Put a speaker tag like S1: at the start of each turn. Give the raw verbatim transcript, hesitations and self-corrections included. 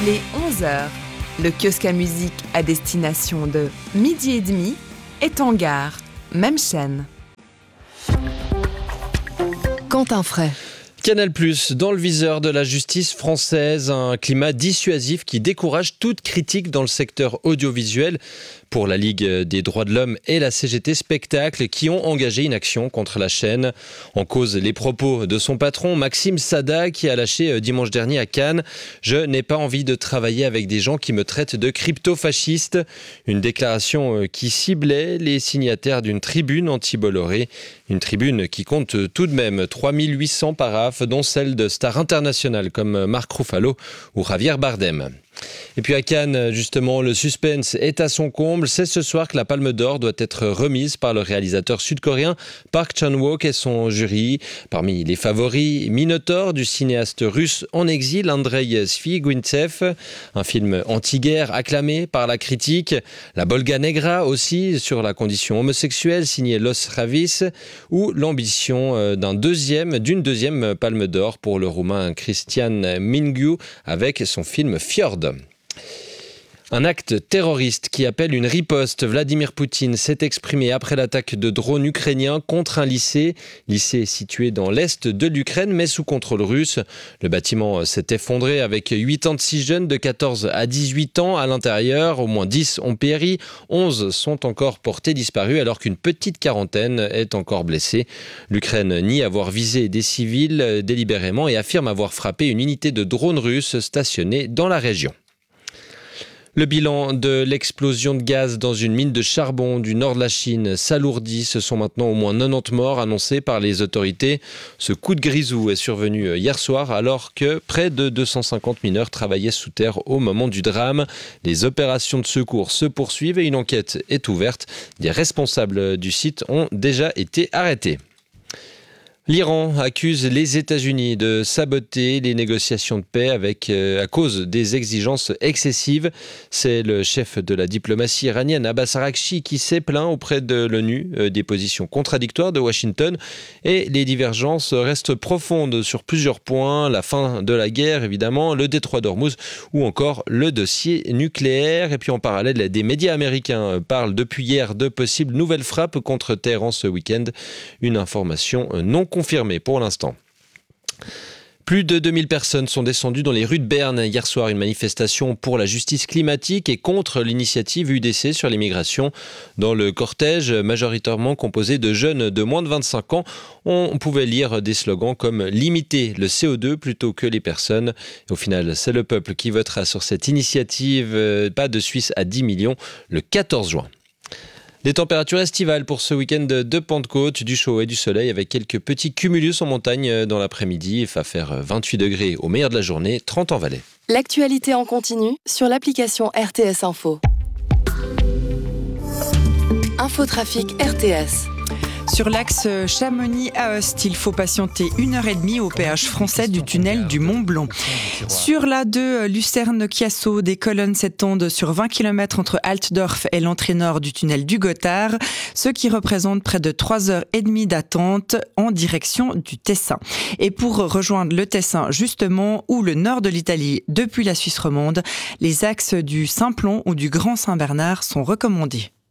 S1: Il est onze heures. Le kiosque à musique à destination de Midi et demi est en gare. Même chaîne. Quentin Fray.
S2: Canal+, dans le viseur de la justice française, un climat dissuasif qui décourage toute critique dans le secteur audiovisuel pour la Ligue des droits de l'homme et la C G T Spectacle qui ont engagé une action contre la chaîne. En cause, les propos de son patron Maxime Sada qui a lâché dimanche dernier à Cannes « Je n'ai pas envie de travailler avec des gens qui me traitent de crypto-fasciste ». Une déclaration qui ciblait les signataires d'une tribune anti-Bolloré. Une tribune qui compte tout de même trois mille huit cents paraphes, dont celle de stars internationales comme Marc Ruffalo ou Javier Bardem. Et puis à Cannes, justement, le suspense est à son comble. C'est ce soir que la Palme d'Or doit être remise par le réalisateur sud-coréen Park Chan-wook et son jury. Parmi les favoris, Minotaur du cinéaste russe en exil Andrei Zviguintsev, un film anti-guerre acclamé par la critique. La Volga Negra aussi, sur la condition homosexuelle, signé Los Ravis, ou l'ambition d'un deuxième, d'une deuxième Palme d'Or pour le roumain Cristian Mingiu avec son film Fjord. Un acte terroriste qui appelle une riposte. Vladimir Poutine s'est exprimé après l'attaque de drones ukrainiens contre un lycée. Lycée situé dans l'est de l'Ukraine, mais sous contrôle russe. Le bâtiment s'est effondré avec quatre-vingt-six jeunes de quatorze à dix-huit ans à l'intérieur. Au moins dix ont péri, onze sont encore portés disparus alors qu'une petite quarantaine est encore blessée. L'Ukraine nie avoir visé des civils délibérément et affirme avoir frappé une unité de drones russes stationnée dans la région. Le bilan de l'explosion de gaz dans une mine de charbon du nord de la Chine s'alourdit. Ce sont maintenant au moins quatre-vingt-dix morts annoncés par les autorités. Ce coup de grisou est survenu hier soir alors que près de deux cent cinquante mineurs travaillaient sous terre au moment du drame. Les opérations de secours se poursuivent et une enquête est ouverte. Des responsables du site ont déjà été arrêtés. L'Iran accuse les États-Unis de saboter les négociations de paix avec, euh, à cause des exigences excessives. C'est le chef de la diplomatie iranienne, Abbas Araghchi, qui s'est plaint auprès de l'ONU euh, des positions contradictoires de Washington. Et les divergences restent profondes sur plusieurs points. La fin de la guerre, évidemment, le détroit d'Ormuz ou encore le dossier nucléaire. Et puis en parallèle, des médias américains parlent depuis hier de possibles nouvelles frappes contre Téhéran ce week-end. Une information non confirmé pour l'instant. Plus de deux mille personnes sont descendues dans les rues de Berne hier soir. Une manifestation pour la justice climatique et contre l'initiative U D C sur l'immigration. Dans le cortège, majoritairement composé de jeunes de moins de vingt-cinq ans, on pouvait lire des slogans comme « Limiter le C O deux plutôt que les personnes ». Au final, c'est le peuple qui votera sur cette initiative. Pas de Suisse à dix millions le quatorze juin. Des températures estivales pour ce week-end de Pentecôte, du chaud et du soleil avec quelques petits cumulus en montagne dans l'après-midi. Il va faire vingt-huit degrés au meilleur de la journée, trente en Valais.
S3: L'actualité en continu sur l'application R T S Info. Infotrafic R T S.
S4: Sur l'axe Chamonix-Aoste, il faut patienter une heure et demie au péage français du tunnel du Mont Blanc. Sur l'A deux, Lucerne-Chiasso, des colonnes s'étendent sur vingt kilomètres entre Altdorf et l'entrée nord du tunnel du Gothard, ce qui représente près de trois heures et demie d'attente en direction du Tessin. Et pour rejoindre le Tessin justement, ou le nord de l'Italie depuis la Suisse romande, les axes du Simplon ou du Grand Saint-Bernard sont recommandés.